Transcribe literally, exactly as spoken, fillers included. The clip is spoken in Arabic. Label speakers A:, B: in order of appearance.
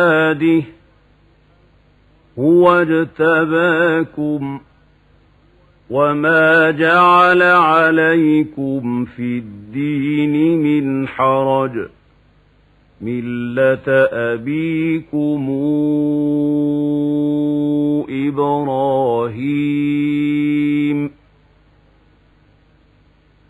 A: عباده هو اجتباكم وما جعل عليكم في الدين من حرج ملة أبيكم إبراهيم